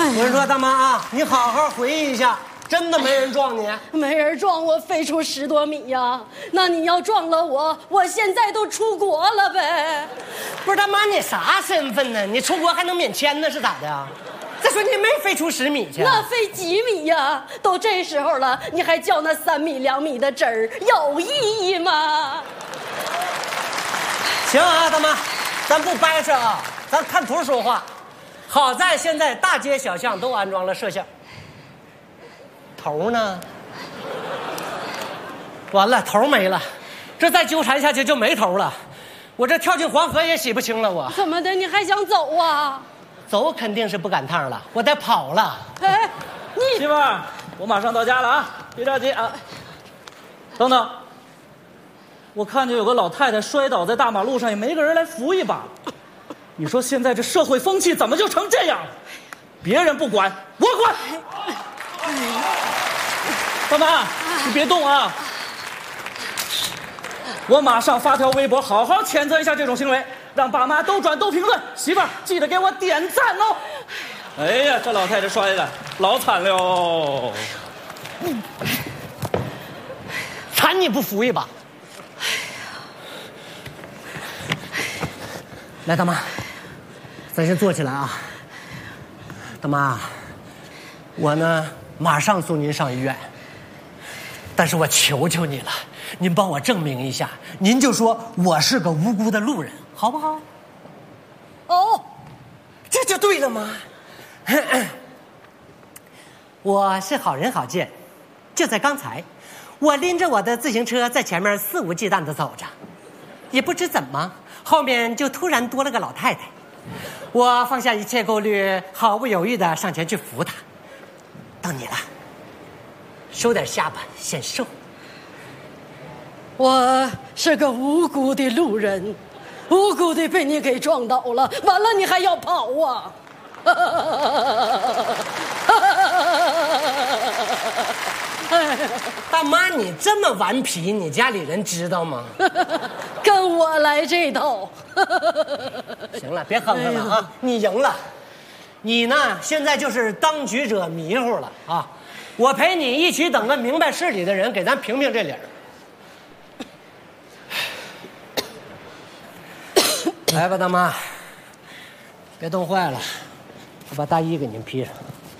我说大妈啊，你好好回忆一下，真的没人撞你？ 没人撞我，飞出10多米呀！那你要撞了我，我现在都出国了呗。 不是大妈，你啥身份呢？你出国还能免签呢？是咋的呀？再说你没飞出10米去， 那飞几米呀？都这时候了，你还较那3米2米的真儿，有意义吗？ 行啊，大妈，咱不掰扯啊，咱看图说话。好在现在大街小巷都安装了摄像头呢。完了，头没了，这再纠缠下去就没头了。我这跳进黄河也洗不清了。我怎么的？你还想走啊？ 走肯定是不赶趟了，我得跑了。 哎，你媳妇儿，我马上到家了啊，别着急啊。等等，我看见有个老太太摔倒在大马路上，也没个人来扶一把。你说现在这社会风气怎么就成这样？别人不管，我管。大妈，你别动啊！我马上发条微博，好好谴责一下这种行为，让爸妈都转都评论。媳妇儿，记得给我点赞哦！哎呀，这老太太摔的老惨了。 惨你不扶一把？来，大妈，咱先坐起来啊。大妈，我呢马上送您上医院，但是我求求你了，您帮我证明一下，您就说我是个无辜的路人，好不好？ 哦， 这就对了吗？我是好人好见，就在刚才，我拎着我的自行车在前面肆无忌惮地走着，也不知怎么，后面就突然多了个老太太。我放下一切顾虑，毫不犹豫地上前去扶她。到你了，收点下巴显瘦。 我是个无辜的路人，无辜的被你给撞倒了，完了你还要跑啊！ 大妈，你这么顽皮，你家里人知道吗？ 跟我来这套。 行了，别哼哼了啊！你赢了，你呢现在就是当局者迷糊了啊！我陪你一起等个明白事理的人给咱评评这理儿。来吧，大妈，别冻坏了，我把大衣给您披上，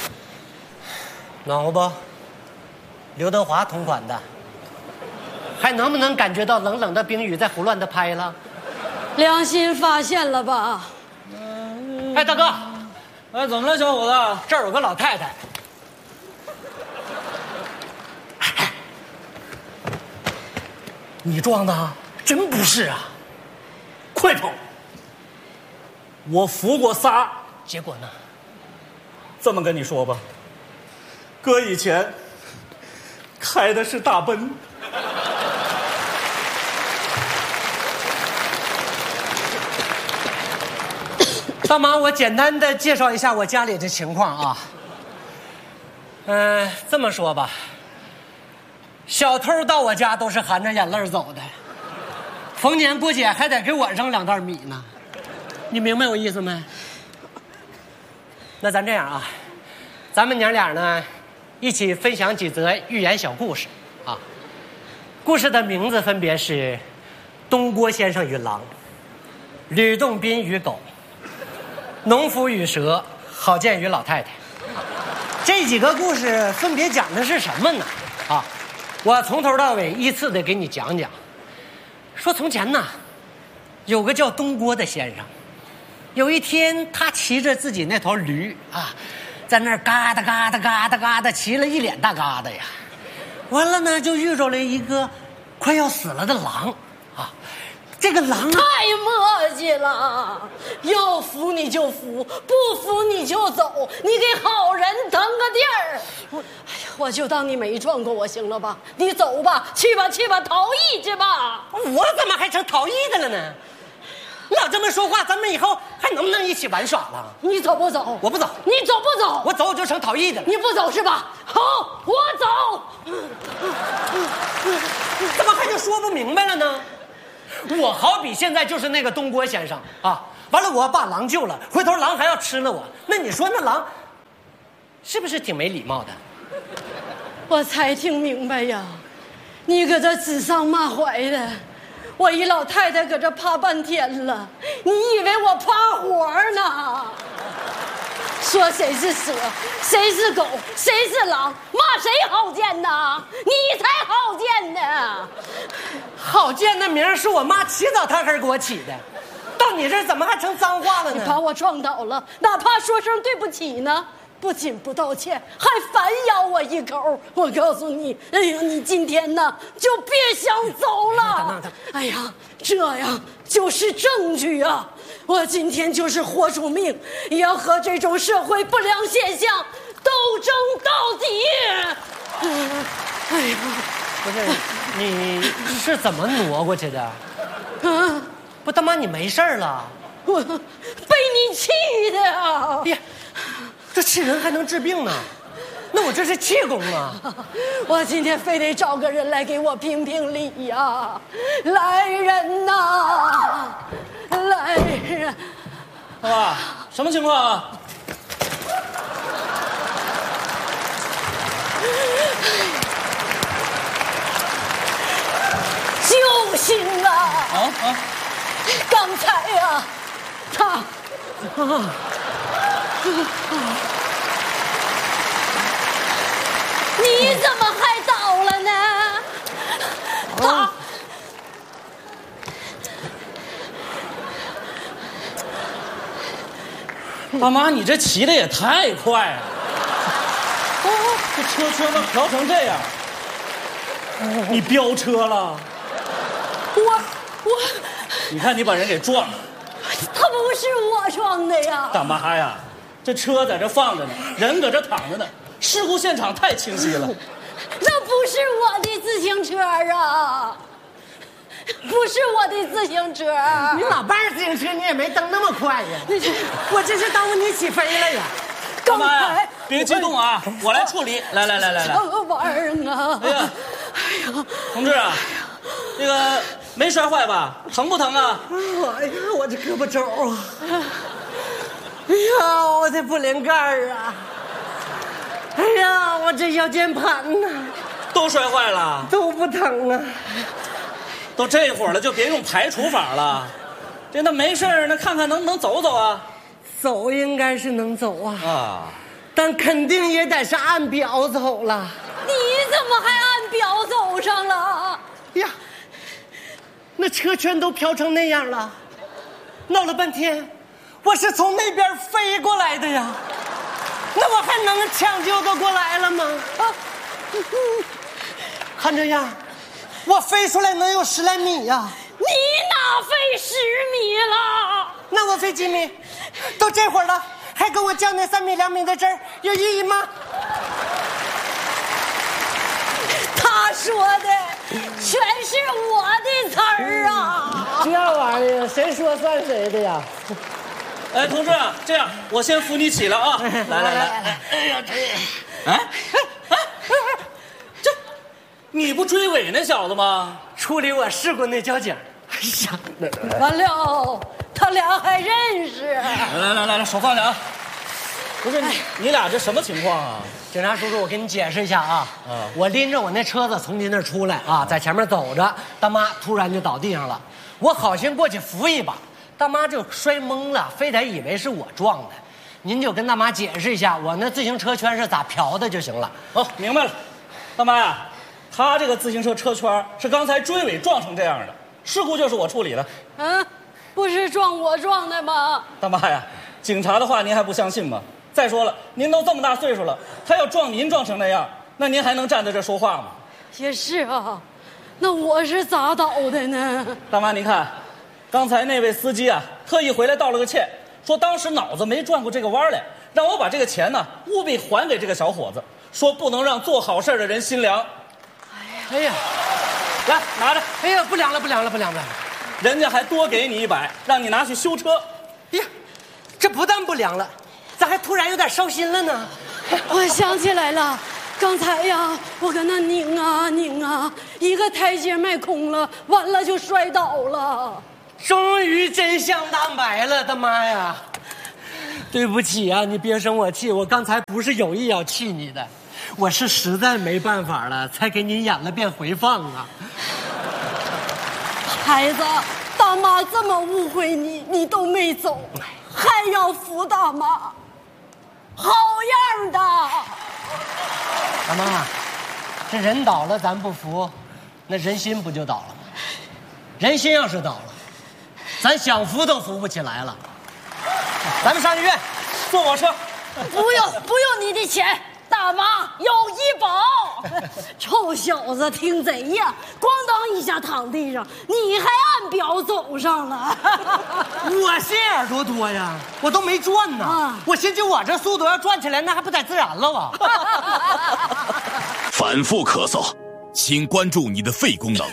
暖和不？刘德华同款的，还能不能感觉到冷冷的冰雨在胡乱的拍了？ 良心发现了吧？ 哎，大哥， 哎，怎么了，小伙子？ 这儿有个老太太。你撞的？真不是啊！ 快跑！我扶过仨。 结果呢？ 这么跟你说吧，哥以前开的是大奔。 大妈，我简单的介绍一下我家里的情况啊。这么说吧，小偷到我家都是含着眼泪走的，逢年过节还得给我扔2袋米呢，你明白我意思没？那咱这样啊，咱们娘俩呢，一起分享几则寓言小故事啊。故事的名字分别是《东郭先生与狼》、吕洞宾与狗、农夫与蛇、郝建与老太太。这几个故事分别讲的是什么呢？啊，我从头到尾依次的给你讲讲。说从前呢，有个叫东郭的先生，有一天他骑着自己那头驴啊，在那儿嘎哒嘎哒嘎哒嘎哒骑了一脸大嘎哒呀。完了呢，就遇着了一个快要死了的狼啊。这个狼太磨叽了，要扶你就扶，不扶你就走，你给好人腾个地儿。哎呀，我就当你没撞过我，行了吧？你走吧，去吧，去吧，逃逸去吧。 我怎么还成逃逸的了呢？老这么说话，咱们以后还能不能一起玩耍了？ 你走不走？ 我不走。 你走不走？ 我走我就成逃逸的了。 你不走是吧？好，我走。 怎么还就说不明白了呢？我好比现在就是那个东郭先生啊，完了我把狼救了，回头狼还要吃了我，那你说那狼是不是挺没礼貌的？ 我才听明白呀，你搁这指桑骂槐的，我一老太太搁这趴半天了，你以为我趴活呢？说谁是蛇，谁是狗，谁是狼，骂谁好见呐？你才好见呢！ 好见的名儿是我妈起早贪黑给我起的，到你这儿怎么还成脏话了呢？ 你把我撞倒了，哪怕说声对不起呢？不仅不道歉，还反咬我一口。我告诉你，哎呀，你今天呢就别想走了。哎呀，这呀就是证据啊！我今天就是豁出命，也要和这种社会不良现象斗争到底。哎呀， 不是，你是怎么挪过去的？ 啊， 不，大妈你没事了？ 我被你气的啊！ 呀，这气人还能治病呢？那我这是气功啊！ 我今天非得找个人来给我评评理呀！来人呐！来人！ 大妈，什么情况啊？ 救星啊！刚才呀，他你怎么还倒了呢？他大妈，你这骑的也太快了！这车圈都调成这样，你飙车了？ 我， 你看你把人给撞了。 他不是我撞的呀！ 大妈呀，这车在这放着呢，人搁这躺着呢，事故现场太清晰了。 那不是我的自行车啊！不是我的自行车。 你老伴儿自行车你也没蹬那么快呀！我这是耽误你起飞了呀！ 大妈呀，别激动啊，我来处理。来， 什么玩意儿啊？ 哎呀，同志啊，这个没摔坏吧？疼不疼啊？ 哎呀，我这胳膊肘啊！哎呀，我这不灵盖儿啊！哎呀，我这腰间盘呐， 都摔坏了， 都不疼啊！ 都这会儿了，就别用排除法了。那没事儿，那看看能不能走走啊？ 走应该是能走啊， 但肯定也得是按表走了。 你怎么还按表走上了？ 呀，那车圈都飘成那样了，闹了半天，我是从那边飞过来的呀，那我还能抢救得过来了吗？看这样，我飞出来能有10来米呀。 你哪飞10米了？ 那我飞几米？都这会儿了，还跟我较那3米2米的真儿，有意义吗？ 他说的全是我的词儿啊！ 这玩意儿谁说算谁的呀？ 哎，同志，这样我先扶你起来啊！来，哎呀，哎，这你不追尾那小子吗？ 处理我事故那交警。哎呀， 完了，他俩还认识。 来，手放下啊！不是你俩这什么情况啊？ 警察叔叔，我给你解释一下啊。我拎着我那车子从您那儿出来啊，在前面走着，大妈突然就倒地上了，我好心过去扶一把，大妈就摔懵了，非得以为是我撞的。您就跟大妈解释一下，我那自行车圈是咋漂的就行了。 哦，明白了，大妈呀，他这个自行车车圈是刚才追尾撞成这样的，事故就是我处理的。 不是我撞的吗？ 大妈呀，警察的话您还不相信吗？再说了，您都这么大岁数了，他要撞您撞成那样，那您还能站在这说话吗？ 也是啊，那我是咋倒的呢？ 大妈，您看，刚才那位司机啊，特意回来道了个歉，说当时脑子没转过这个弯来，让我把这个钱呢务必还给这个小伙子，说不能让做好事的人心凉。 哎呀， 来拿着。 哎呀，不凉了， 人家还多给你100，让你拿去修车。 呀，这不但不凉了，咋还突然有点烧心了呢？ 我想起来了，刚才呀，我搁那拧啊，一个台阶迈空了，完了就摔倒了。 终于真相大白了，大妈呀！ 对不起啊，你别生我气，我刚才不是有意要气你的，我是实在没办法了，才给你演了遍回放啊。 孩子，大妈这么误会你，你都没走，还要扶大妈，好样的！ 大妈，这人倒了咱不扶，那人心不就倒了吗？人心要是倒了，咱想扶都扶不起来了。咱们上医院， 坐我车。 不用你的钱，大妈有医保。臭小子听贼呀，咣当一下躺地上，你还按表走上了。 我心眼多多呀，我都没转呢。我寻思我这速度要转起来，那还不得自然了吗？ 反复咳嗽，请关注你的肺功能。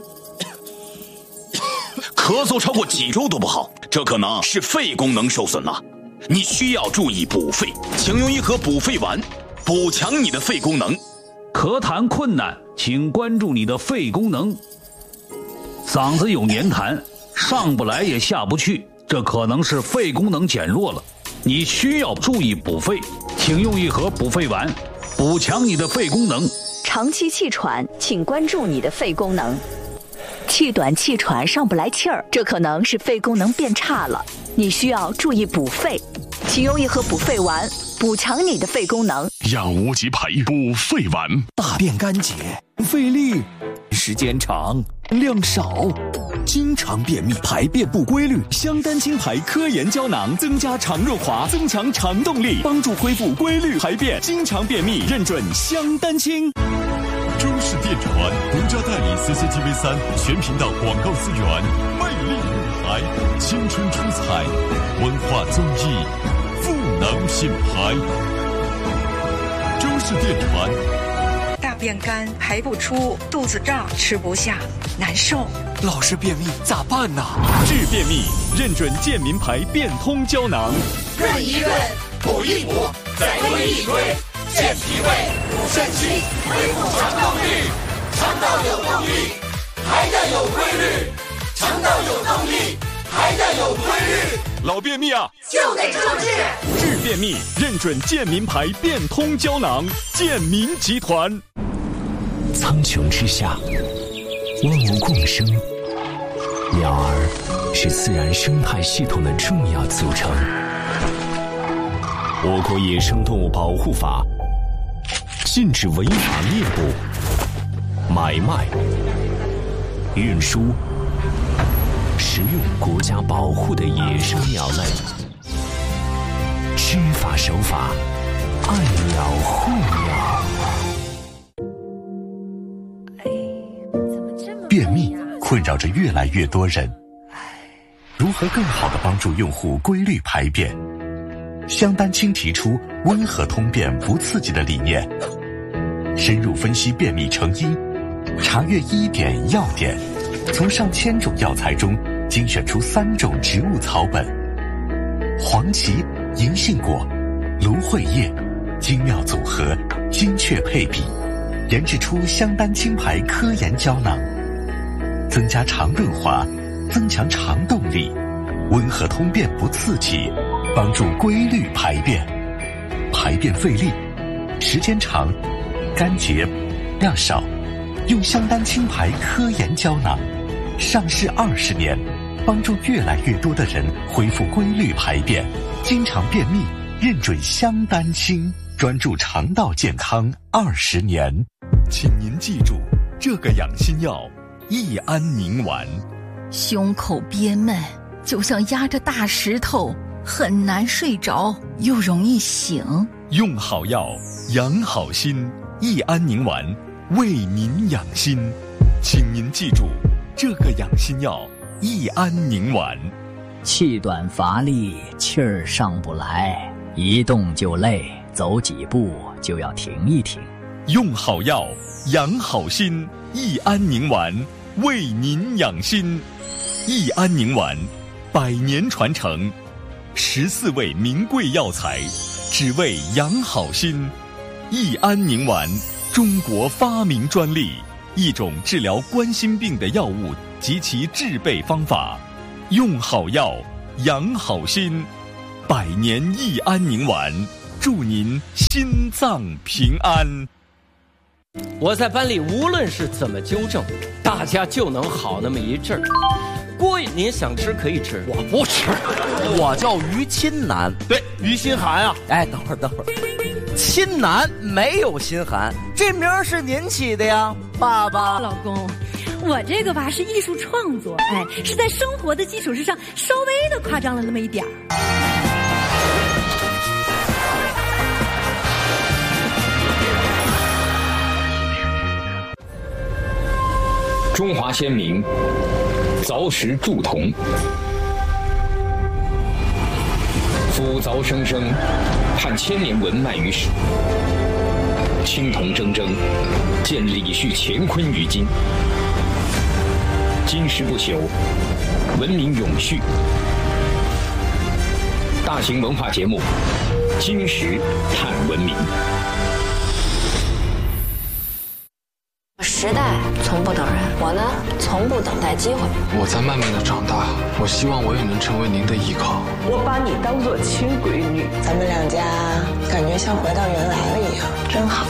咳嗽超过几周都不好，这可能是肺功能受损了。你需要注意补肺，请用一盒补肺丸，补强你的肺功能。 咳痰困难，请关注你的肺功能。嗓子有黏痰，上不来也下不去，这可能是肺功能减弱了。你需要注意补肺，请用一盒补肺丸，补强你的肺功能。 长期气喘，请关注你的肺功能。气短气喘上不来气儿，这可能是肺功能变差了，你需要注意补肺，请用一盒补肺丸，补强你的肺功能。 养无极牌补肺丸， 大便干结，费力，时间长，量少，经常便秘，排便不规律。香丹清牌科研胶囊增加肠润滑，增强肠动力，帮助恢复规律排便。经常便秘认准香丹清。 中视电传独家代理 CCTV3全频道广告资源，魅力女孩，青春出彩，文化综艺，赋能品牌。中视电传。 大便干，排不出，肚子胀，吃不下，难受。 老是便秘咋办呢？治便秘认准健民牌变通胶囊， 润一润，补一补，再推一推，健脾胃，补肾气，恢复肠道力。肠道有动力，排便有规律；肠道有动力，排便有规律。 老便秘啊， 就得这么治。 治便秘认准健民牌变通胶囊，健民集团。 苍穹之下，万物共生，鸟儿是自然生态系统的重要组成。我国野生动物保护法禁止违法猎捕、买卖、运输、食用国家保护的野生鸟类，知法守法，爱鸟护鸟。 便秘困扰着越来越多人，如何更好地帮助用户规律排便？香丹清提出温和通便不刺激的理念，深入分析便秘成因，查阅医典药典，从上千种药材中精选出3种植物草本，黄芪、银杏果、芦荟叶，精妙组合，精确配比，研制出香丹清牌科研胶囊，增加肠润滑，增强肠动力，温和通便不刺激，帮助规律排便，排便费力，时间长，干结，量少。用香丹清牌科研胶囊，上市20年，帮助越来越多的人恢复规律排便，经常便秘，认准香丹清，专注肠道健康20年。 请您记住这个养心药：益安宁丸。 胸口憋闷，就像压着大石头，很难睡着，又容易醒。 用好药，养好心，益安宁丸为您养心。请您记住这个养心药：益安宁丸。 气短乏力，气儿上不来，一动就累，走几步就要停一停。 用好药，养好心，益安宁丸为您养心。益安宁丸100年传承，14味名贵药材，只为养好心。益安宁丸，中国发明专利，一种治疗冠心病的药物及其制备方法。用好药，养好心百年益安宁丸，祝您心脏平安。 我在班里无论是怎么纠正，大家就能好那么一阵儿。锅您想吃可以吃， 我不吃。我叫于亲南， 对，于心寒啊。 哎，等会儿，亲南没有心寒，这名儿是您起的呀，爸爸。 老公，我这个吧是艺术创作，哎，是在生活的基础之上稍微的夸张了那么一点儿。 中华先民凿石铸铜，夫凿生生，盼千年文脉于史。青铜铮铮，见李旭乾坤于今。金石不朽，文明永续。大型文化节目《金石探文明》。 时代从不等人，我呢从不等待机会。 我在慢慢的长大，我希望我也能成为您的依靠。 我把你当作亲闺女， 咱们两家感觉像回到原来了一样，真好。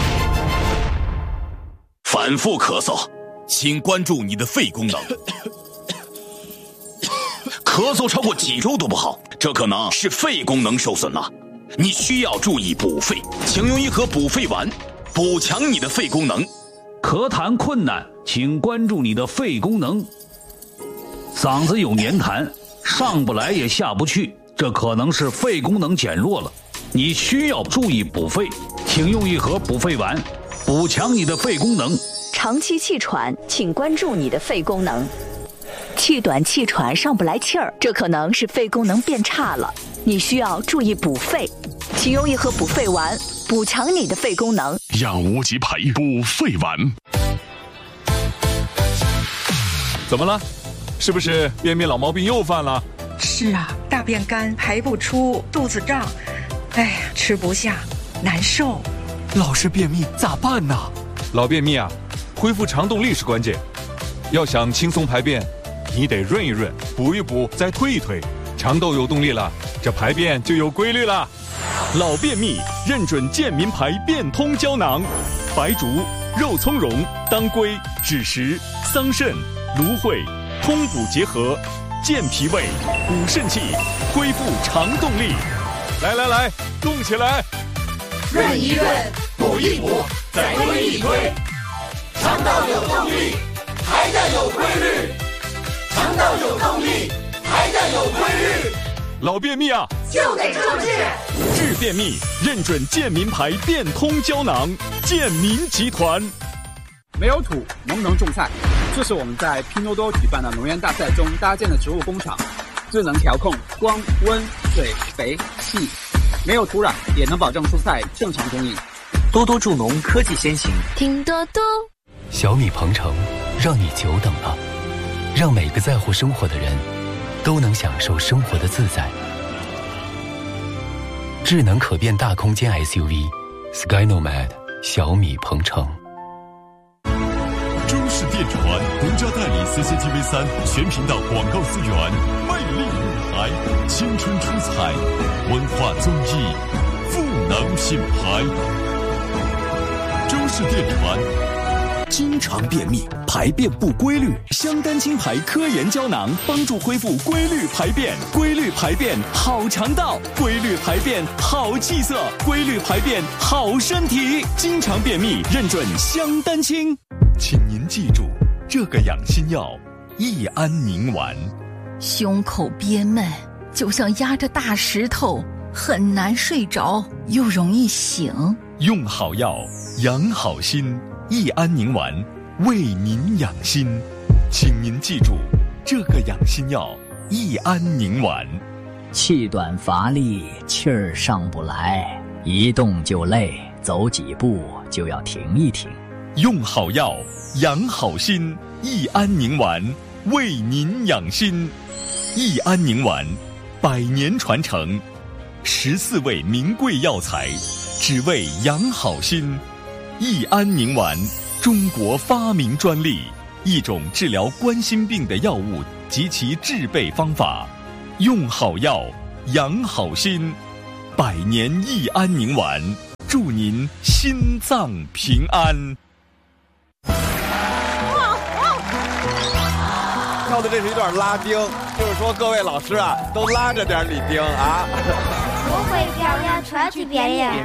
反复咳嗽，请关注你的肺功能。咳嗽超过几周都不好，这可能是肺功能受损了。你需要注意补肺，请用一盒补肺丸，补强你的肺功能。 咳痰困难，请关注你的肺功能。嗓子有黏痰，上不来也下不去，这可能是肺功能减弱了。你需要注意补肺，请用一盒补肺丸，补强你的肺功能。 长期气喘，请关注你的肺功能。气短气喘上不来气儿，这可能是肺功能变差了。你需要注意补肺，请用一盒补肺丸，补强你的肺功能。 养无极牌补肺丸。 怎么了？是不是便秘老毛病又犯了？ 是啊，大便干，排不出，肚子胀，哎呀，吃不下，难受。 老是便秘咋办呢？ 老便秘啊，恢复肠动力是关键。要想轻松排便，你得润一润，补一补，再推一推，肠道有动力了，这排便就有规律了。老便秘认准健民牌变通胶囊，白术、肉苁蓉、当归、枳实、桑葚、芦荟通补结合，健脾胃，补肾气，恢复肠动力。来，动起来！ 润一润，补一补，再推一推，肠道有动力，排便有规律。肠道有动力，排便有规律。 老便秘啊， 就得这么治。 治便秘认准健民牌变通胶囊，健民集团。 没有土能不能种菜？这是我们在拼多多举办的农园大赛中搭建的植物工厂，智能调控光、温、水、肥、气，没有土壤也能保证蔬菜正常供应。 多多助农科技先行， 听多多。 小米鹏程，让你久等了，让每个在乎生活的人都能享受生活的自在。智能可变大空间 SUV SkyNomad 小米鹏程。 中视电传独家代理 CCTV3 全频道广告资源，魅力舞台，青春出彩，文化综艺，赋能品牌。中视电传。 经常便秘、排便不规律，香丹清牌科研胶囊帮助恢复规律排便。规律排便好肠道，规律排便好气色，规律排便好身体。经常便秘认准香丹清。 请您记住这个养心药益安宁丸。 胸口憋闷，就像压着大石头，很难睡着，又容易醒。 用好药，养好心。益安宁丸为您养心，请您记住这个养心药益安宁丸。 气短乏力，气儿上不来，一动就累，走几步就要停一停。 用好药，养好心，益安宁丸为您养心。益安宁丸100年传承，14味名贵药材，只为养好心。益安宁丸，中国发明专利，一种治疗冠心病的药物及其制备方法。用好药， 养好心，百年益安宁丸，祝您心脏平安。 跳的这是一段拉丁，就是说各位老师啊，都拉着点李丁啊。 我会表演，出去表演。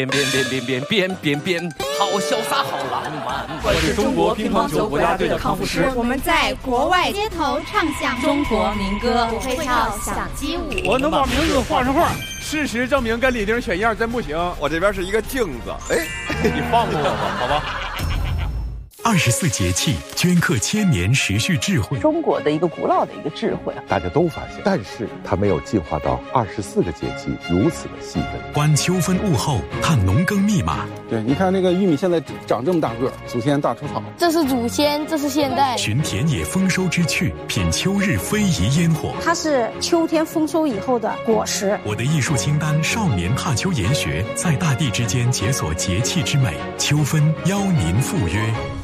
变，好潇洒，好浪漫。 我是中国乒乓球国家队的康复师。 我们在国外街头唱响中国民歌，我会跳响鸡舞。 我能把名字画上画。事实证明跟李丁选样真不行。 我这边是一个镜子，哎，你放过我吧，好吧。 24节气镌刻千年时序智慧， 中国的一个古老的一个智慧， 大家都发现，但是它没有进化到24个节气如此的细分。 观秋分物候，探农耕密码。 对，你看那个玉米现在长这么大个，祖先大除草。 这是祖先，这是现代。 寻田野丰收之趣，品秋日非遗烟火。 它是秋天丰收以后的果实。 我的艺术清单，少年踏秋研学，在大地之间解锁节气之美。秋分邀您赴约。